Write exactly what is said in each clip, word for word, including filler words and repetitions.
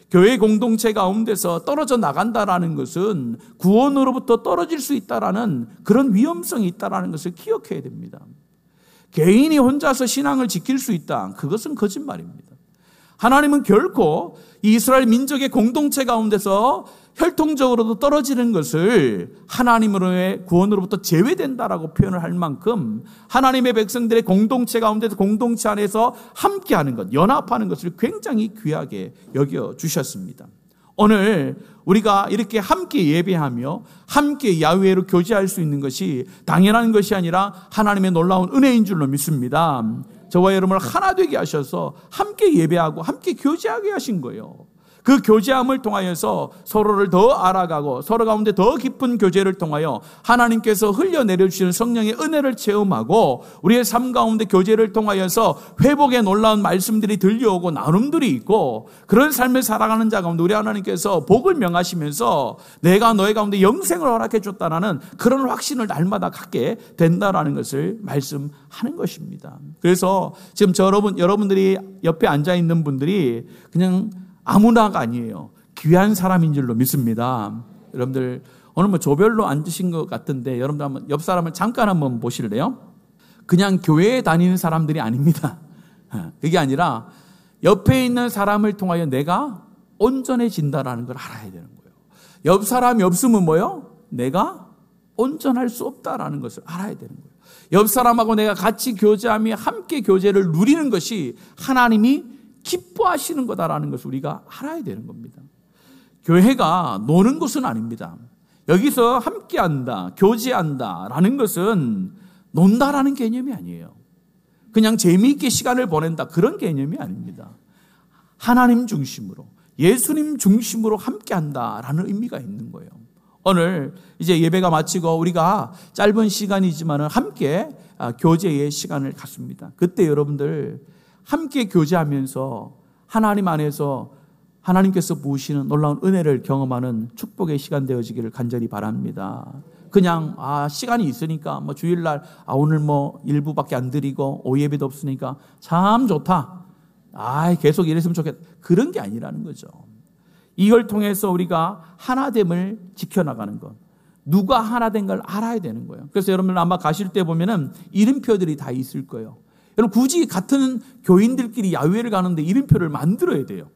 교회 공동체 가운데서 떨어져 나간다라는 것은 구원으로부터 떨어질 수 있다라는 그런 위험성이 있다라는 것을 기억해야 됩니다. 개인이 혼자서 신앙을 지킬 수 있다. 그것은 거짓말입니다. 하나님은 결코 이스라엘 민족의 공동체 가운데서 혈통적으로도 떨어지는 것을 하나님으로의 구원으로부터 제외된다라고 표현을 할 만큼 하나님의 백성들의 공동체 가운데서 공동체 안에서 함께하는 것, 연합하는 것을 굉장히 귀하게 여겨주셨습니다. 오늘 우리가 이렇게 함께 예배하며 함께 야훼로 교제할 수 있는 것이 당연한 것이 아니라 하나님의 놀라운 은혜인 줄로 믿습니다. 저와 여러분을 하나 되게 하셔서 함께 예배하고 함께 교제하게 하신 거예요. 그 교제함을 통하여서 서로를 더 알아가고 서로 가운데 더 깊은 교제를 통하여 하나님께서 흘려내려주시는 성령의 은혜를 체험하고 우리의 삶 가운데 교제를 통하여서 회복의 놀라운 말씀들이 들려오고 나눔들이 있고 그런 삶을 살아가는 자 가운데 우리 하나님께서 복을 명하시면서 내가 너희 가운데 영생을 허락해 줬다라는 그런 확신을 날마다 갖게 된다라는 것을 말씀하는 것입니다. 그래서 지금 저 여러분, 여러분들이 옆에 앉아있는 분들이 그냥 아무나가 아니에요. 귀한 사람인 줄로 믿습니다. 여러분들 오늘 뭐 조별로 앉으신 것 같은데 여러분들 한번 옆 사람을 잠깐 한번 보실래요? 그냥 교회에 다니는 사람들이 아닙니다. 그게 아니라 옆에 있는 사람을 통하여 내가 온전해진다라는 걸 알아야 되는 거예요. 옆 사람이 없으면 뭐요? 내가 온전할 수 없다라는 것을 알아야 되는 거예요. 옆 사람하고 내가 같이 교제하며 함께 교제를 누리는 것이 하나님이 기뻐하시는 거다라는 것을 우리가 알아야 되는 겁니다. 교회가 노는 곳은 아닙니다. 여기서 함께한다, 교제한다라는 것은 논다라는 개념이 아니에요. 그냥 재미있게 시간을 보낸다 그런 개념이 아닙니다. 하나님 중심으로, 예수님 중심으로 함께한다라는 의미가 있는 거예요. 오늘 이제 예배가 마치고 우리가 짧은 시간이지만 함께 교제의 시간을 갖습니다. 그때 여러분들 함께 교제하면서 하나님 안에서 하나님께서 부으시는 놀라운 은혜를 경험하는 축복의 시간 되어지기를 간절히 바랍니다. 그냥 아 시간이 있으니까 뭐 주일날 아 오늘 뭐 일부밖에 안 드리고 오예배도 없으니까 참 좋다. 아 계속 이랬으면 좋겠다. 그런 게 아니라는 거죠. 이걸 통해서 우리가 하나됨을 지켜나가는 것. 누가 하나된 걸 알아야 되는 거예요. 그래서 여러분 아마 가실 때 보면은 이름표들이 다 있을 거예요. 여러분 굳이 같은 교인들끼리 야훼를 가는데 이름표를 만들어야 돼요.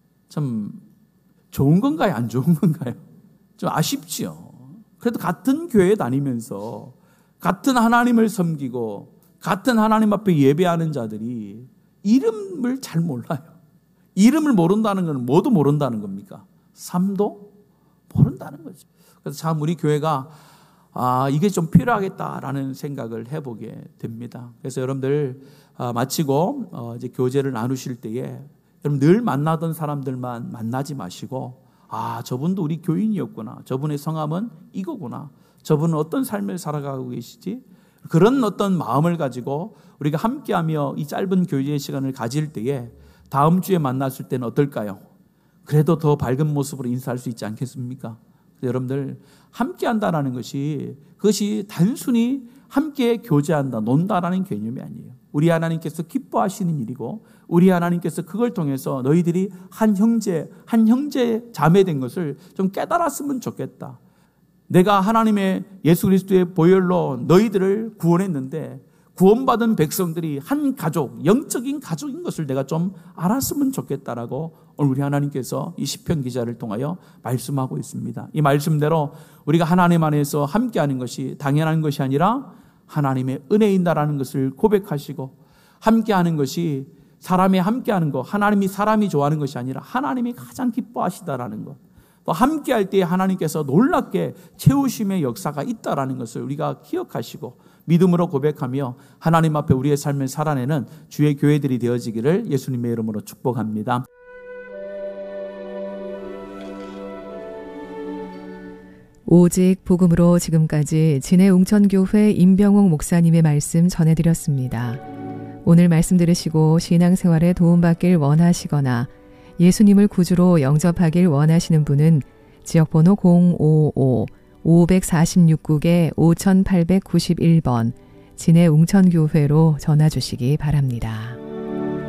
참 좋은 건가요? 안 좋은 건가요? 좀 아쉽지요. 그래도 같은 교회 다니면서 같은 하나님을 섬기고 같은 하나님 앞에 예배하는 자들이 이름을 잘 몰라요. 이름을 모른다는 건 뭐도 모른다는 겁니까? 삶도 모른다는 거죠. 그래서 참 우리 교회가 아, 이게 좀 필요하겠다라는 생각을 해보게 됩니다. 그래서 여러분들 아, 마치고 어, 이제 교제를 나누실 때에 여러분 늘 만나던 사람들만 만나지 마시고 아, 저분도 우리 교인이었구나. 저분의 성함은 이거구나. 저분은 어떤 삶을 살아가고 계시지? 그런 어떤 마음을 가지고 우리가 함께하며 이 짧은 교제의 시간을 가질 때에 다음 주에 만났을 때는 어떨까요? 그래도 더 밝은 모습으로 인사할 수 있지 않겠습니까? 여러분들 함께 한다라는 것이 그것이 단순히 함께 교제한다, 논다라는 개념이 아니에요. 우리 하나님께서 기뻐하시는 일이고 우리 하나님께서 그걸 통해서 너희들이 한 형제, 한 형제 자매 된 것을 좀 깨달았으면 좋겠다. 내가 하나님의 예수 그리스도의 보혈로 너희들을 구원했는데 구원받은 백성들이 한 가족, 영적인 가족인 것을 내가 좀 알았으면 좋겠다라고 오늘 우리 하나님께서 이 시편 기자를 통하여 말씀하고 있습니다. 이 말씀대로 우리가 하나님 안에서 함께하는 것이 당연한 것이 아니라 하나님의 은혜인다라는 것을 고백하시고 함께하는 것이 사람이 함께하는 것, 하나님이 사람이 좋아하는 것이 아니라 하나님이 가장 기뻐하시다라는 것. 또 함께할 때 하나님께서 놀랍게 채우심의 역사가 있다라는 것을 우리가 기억하시고 믿음으로 고백하며 하나님 앞에 우리의 삶을 살아내는 주의 교회들이 되어지기를 예수님의 이름으로 축복합니다. 오직 복음으로 지금까지 진해웅천교회 임병옥 목사님의 말씀 전해드렸습니다. 오늘 말씀 들으시고 신앙생활에 도움받길 원하시거나 예수님을 구주로 영접하길 원하시는 분은 지역번호 공오오 오사육 국에 오팔구일 번 진해웅천교회로 전화 주시기 바랍니다.